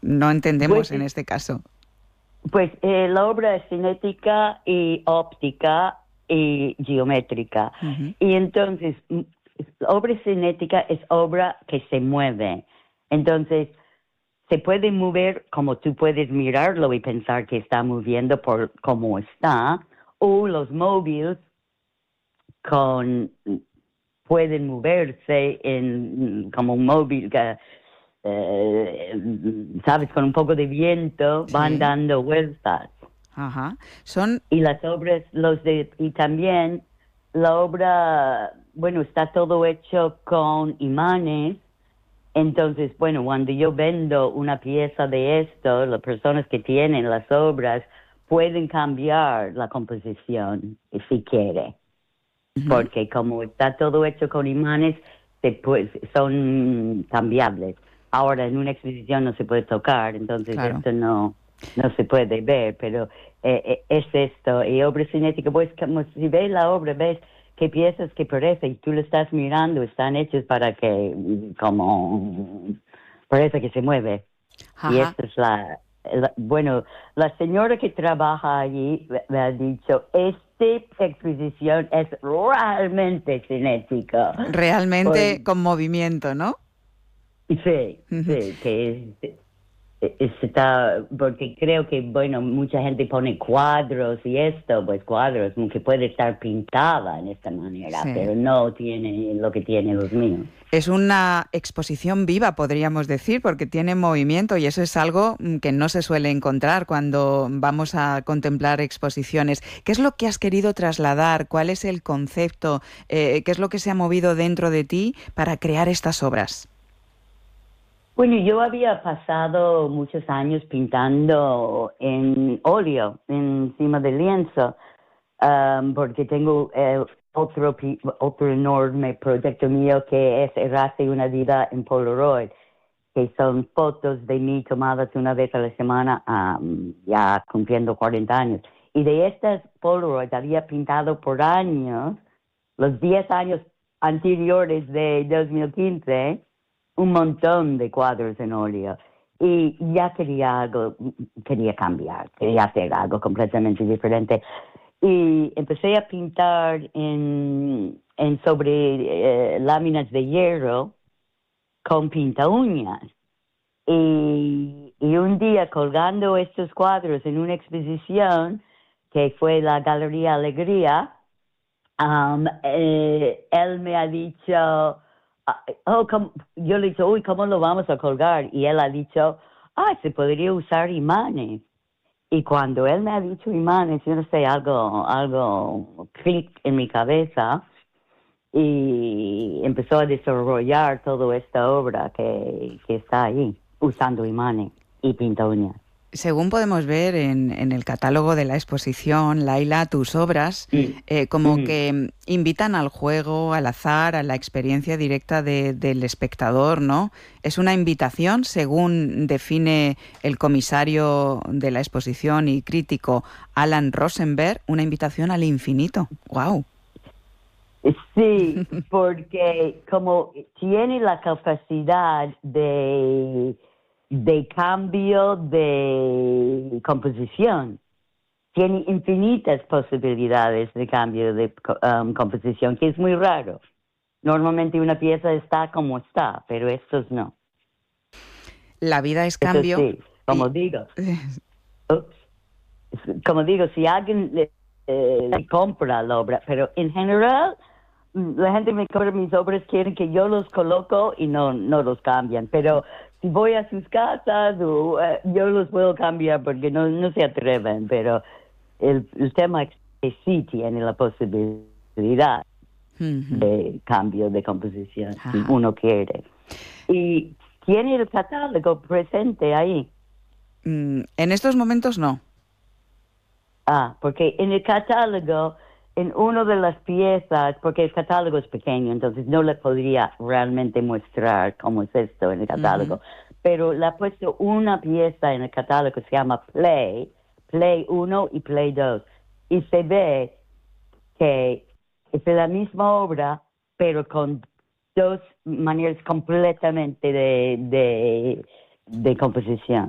no entendemos Pues, en este caso. pues la obra es cinética y óptica y geométrica. Ujú. Y entonces, obra cinética es obra que se mueve. Entonces, se puede mover como tú puedes mirarlo y pensar que está moviendo por cómo está, o los móviles con pueden moverse en como un móvil que sabes, con un poco de viento van Sí, dando vueltas. ajá. Son, Y las obras, y también la obra, bueno, está todo hecho con imanes. Entonces, bueno, cuando yo vendo una pieza de esto, las personas que tienen las obras pueden cambiar la composición si quiere, ujú, porque como está todo hecho con imanes, son cambiables. Ahora, en una exposición no se puede tocar, entonces claro. esto no se puede ver, pero es esto. Y obra cinética, pues como si ves la obra, ves que piezas que parecen, y tú lo estás mirando, están hechas para que, como, parece que se mueve. Y Ajá. esta es bueno, la señora que trabaja allí me ha dicho, esta exposición es realmente cinética. Por- Realmente con movimiento, ¿no? sí, Ujú. sí, que está, porque creo que, bueno, mucha gente pone cuadros y esto, pues cuadros, que puede estar pintada en esta manera, Sí. pero no tiene lo que tienen los míos. Es una exposición viva, podríamos decir, porque tiene movimiento y eso es algo que no se suele encontrar cuando vamos a contemplar exposiciones. ¿Qué es lo que has querido trasladar? ¿Cuál es el concepto? ¿Qué es lo que se ha movido dentro de ti para crear estas obras? Bueno, yo había pasado muchos años pintando en óleo, encima del lienzo, porque tengo otro enorme proyecto mío que es Erase una vida en Polaroid, que son fotos de mí tomadas una vez a la semana, ya cumpliendo 40 años. Y de estas Polaroid había pintado por años, los 10 años anteriores de 2015, un montón de cuadros en óleo. Y ya quería cambiar, quería hacer algo completamente diferente. Y empecé a pintar sobre láminas de hierro con pinta uñas. Y un día colgando estos cuadros en una exposición que fue la Galería Alegría, él me ha dicho, yo le he dicho, uy, ¿cómo lo vamos a colgar? Y él ha dicho, se podría usar imanes. Y cuando él me ha dicho imanes, yo no sé, algo clic en mi cabeza y empezó a desarrollar toda esta obra que está ahí, usando imanes y pinta uñas. Según podemos ver en el catálogo de la exposición, Laila, tus obras Mm, como mm. que invitan al juego, al azar, a la experiencia directa del espectador, ¿no? Es una invitación, según define el comisario de la exposición y crítico Alan Rosenberg, una invitación al infinito. ¡Wow! Sí, porque como tiene la capacidad de cambio de composición, tiene infinitas posibilidades de cambio de composición, que es muy raro. Normalmente una pieza está como está, pero estos no. La vida es Eso cambio sí, y ups, como digo, si alguien le compra la obra, pero en general la gente me compra mis obras, quieren que yo los coloco y no los cambian, pero si voy a sus casas yo los puedo cambiar porque no se atreven, pero el tema es que sí tiene la posibilidad Ujú. de cambio de composición, si Ajá. uno quiere. Y tiene el catálogo presente ahí. En estos momentos no. Porque en el catálogo, en una de las piezas, porque el catálogo es pequeño, entonces no le podría realmente mostrar cómo es esto en el Ujú. catálogo, pero le ha puesto una pieza en el catálogo que se llama Play uno y Play 2, y se ve que es la misma obra, pero con dos maneras completamente de composición.